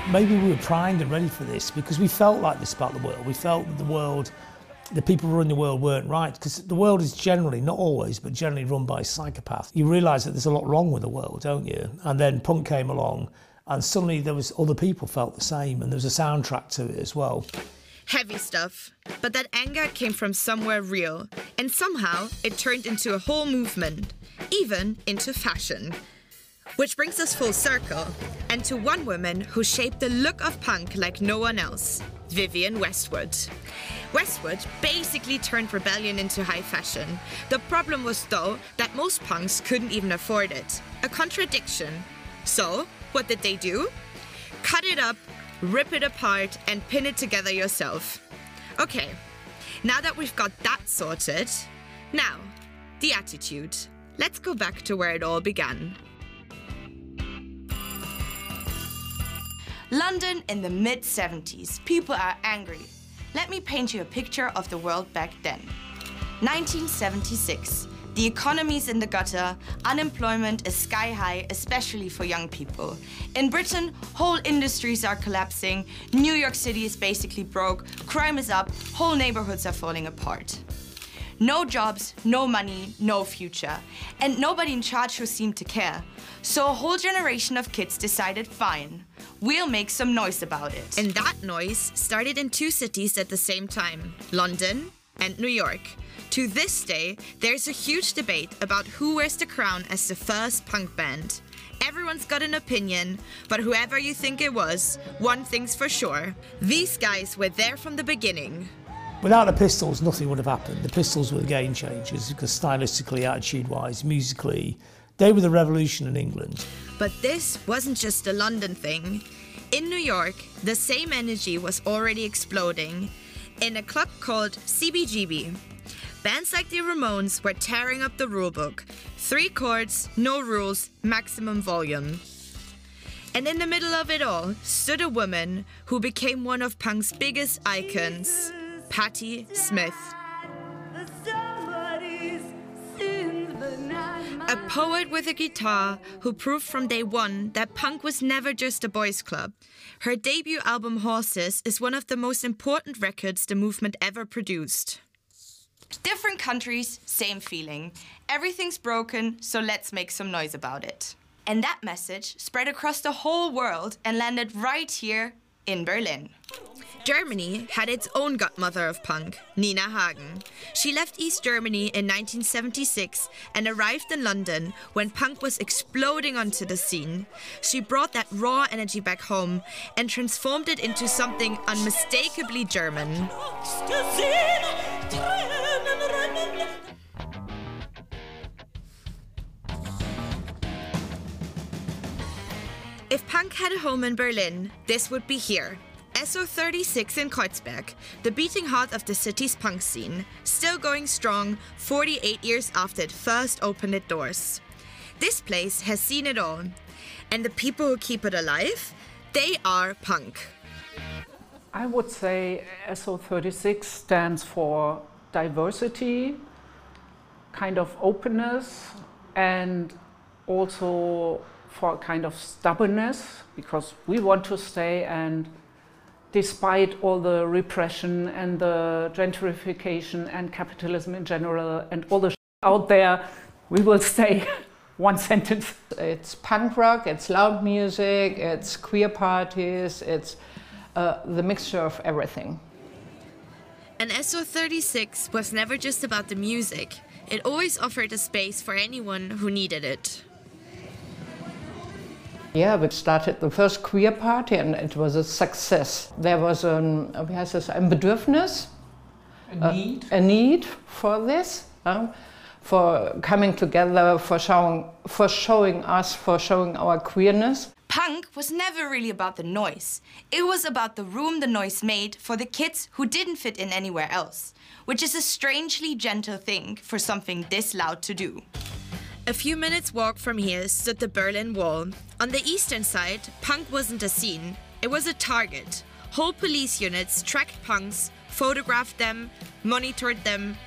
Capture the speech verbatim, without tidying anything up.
Maybe we were primed and ready for this because we felt like this about the world. We felt that the world, the people running the world weren't right, because the world is generally, not always, but generally run by psychopaths. You realise that there's a lot wrong with the world, don't you? And then punk came along and suddenly there was other people felt the same, and there was a soundtrack to it as well. Heavy stuff, but that anger came from somewhere real, and somehow it turned into a whole movement, even into fashion. Which brings us full circle, and to one woman who shaped the look of punk like no one else, Vivienne Westwood. Westwood basically turned rebellion into high fashion. The problem was, though, that most punks couldn't even afford it. A contradiction. So, what did they do? Cut it up, rip it apart, and pin it together yourself. Okay, now that we've got that sorted, now, the attitude. Let's go back to where it all began. London in the mid seventies. People are angry. Let me paint you a picture of the world back then. nineteen seventy-six. The economy's in the gutter, unemployment is sky high, especially for young people. In Britain, whole industries are collapsing, New York City is basically broke, crime is up, whole neighborhoods are falling apart. No jobs, no money, no future. And nobody in charge who seemed to care. So a whole generation of kids decided, fine, we'll make some noise about it. And that noise started in two cities at the same time, London and New York. To this day, there's a huge debate about who wears the crown as the first punk band. Everyone's got an opinion, but whoever you think it was, one thing's for sure. These guys were there from the beginning. Without the Pistols, nothing would have happened. The Pistols were the game changers because stylistically, attitude-wise, musically, they were the revolution in England. But this wasn't just a London thing. In New York, the same energy was already exploding in a club called C B G B. Bands like the Ramones were tearing up the rulebook. Three chords, no rules, maximum volume. And in the middle of it all stood a woman who became one of punk's biggest icons, Patti Smith. A poet with a guitar who proved from day one that punk was never just a boys' club. Her debut album Horses is one of the most important records the movement ever produced. Different countries, same feeling. Everything's broken, so let's make some noise about it. And that message spread across the whole world and landed right here in Berlin. Germany had its own godmother of punk, Nina Hagen. She left East Germany in nineteen seventy-six and arrived in London when punk was exploding onto the scene. She brought that raw energy back home and transformed it into something unmistakably German. If punk had a home in Berlin, this would be here. S O thirty-six in Kreuzberg, the beating heart of the city's punk scene, still going strong forty-eight years after it first opened its doors. This place has seen it all, and the people who keep it alive, they are punk. I would say S O thirty-six stands for diversity, kind of openness, and also for a kind of stubbornness, because we want to stay, and despite all the repression and the gentrification and capitalism in general and all the sh out there, we will stay. One sentence. It's punk rock, it's loud music, it's queer parties, it's uh, the mixture of everything. And S O thirty-six was never just about the music. It always offered a space for anyone who needed it. Yeah, we started the first queer party and it was a success. There was an, wie heißt das, ein Bedürfnis, a need, a, a need for this, um, for coming together, for showing, for showing us, for showing our queerness. Punk was never really about the noise. It was about the room the noise made for the kids who didn't fit in anywhere else, which is a strangely gentle thing for something this loud to do. A few minutes walk from here stood the Berlin Wall. On the eastern side, punk wasn't a scene, it was a target. Whole police units tracked punks, photographed them, monitored them,